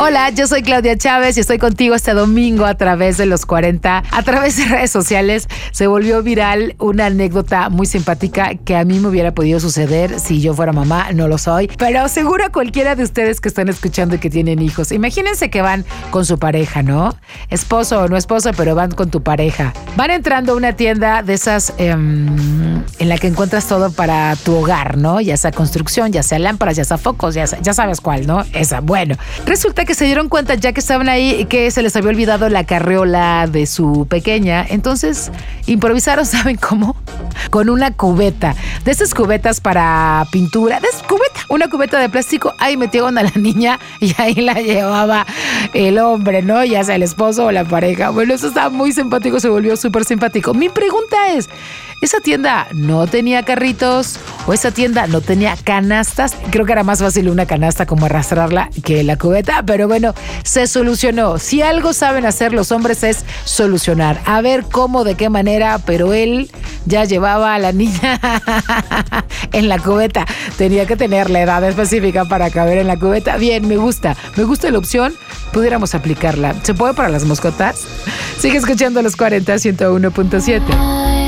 Hola, yo soy Claudia Chávez y estoy contigo este domingo a través de los 40. A través de redes sociales se volvió viral una anécdota muy simpática que a mí me hubiera podido suceder si yo fuera mamá. No lo soy, pero seguro a cualquiera de ustedes que están escuchando y que tienen hijos. Imagínense que van con su pareja, ¿no? Esposo o no esposo, pero van con tu pareja. Van entrando a una tienda de esas en la que encuentras todo para tu hogar, ¿no? Ya sea construcción, ya sea lámparas, ya sea focos, ya sabes cuál, ¿no? Esa, bueno. Resulta que se dieron cuenta ya que estaban ahí que se les había olvidado la carriola de su pequeña. Entonces improvisaron, ¿saben cómo? Con una cubeta. De esas cubetas para pintura. Una cubeta de plástico. Ahí metieron a la niña y ahí la llevaba el hombre, ¿no? Ya sea el esposo o la pareja. Bueno, eso estaba muy simpático, se volvió súper simpático. Mi pregunta es, ¿esa tienda no tenía carritos o esa tienda no tenía canastas? Creo que era más fácil una canasta como arrastrarla que la cubeta, pero bueno, se solucionó. Si algo saben hacer los hombres es solucionar. A ver cómo, de qué manera, pero él ya llevaba a la niña en la cubeta. Tenía que tener la edad específica para caber en la cubeta. Bien, me gusta la opción. Pudiéramos aplicarla. ¿Se puede para las mascotas? Sigue escuchando los 40 101.7.